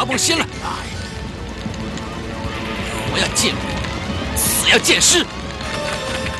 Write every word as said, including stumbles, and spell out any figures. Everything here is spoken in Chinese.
梦仙了！我要见鬼，死要见尸！